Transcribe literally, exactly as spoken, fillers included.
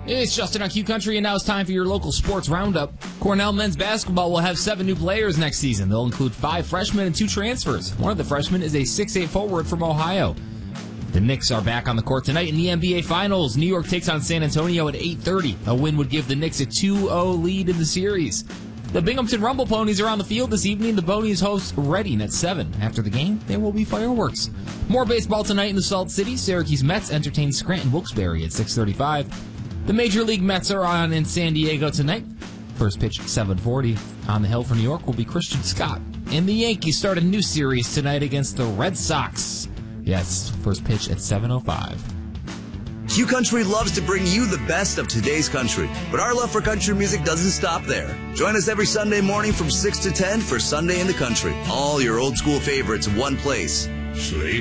It's Justin on Q Country, and now it's time for your local sports roundup. Cornell men's basketball will have seven new players next season. They'll include five freshmen and two transfers. One of the freshmen is a six foot eight forward from Ohio. The Knicks are back on the court tonight in the N B A Finals. New York takes on San Antonio at eight thirty. A win would give the Knicks a two oh lead in the series. The Binghamton Rumble Ponies are on the field this evening. The Ponies host Reading at seven. After the game, there will be fireworks. More baseball tonight in the Salt City. Syracuse Mets entertain Scranton Wilkes-Barre at six thirty-five. The Major League Mets are on in San Diego tonight. First pitch, seven forty. On the hill for New York will be Christian Scott. And the Yankees start a new series tonight against the Red Sox. Yes, first pitch at seven oh five. Q Country loves to bring you the best of today's country, but our love for country music doesn't stop there. Join us every Sunday morning from six to ten for Sunday in the Country. All your old school favorites in one place. Sleep.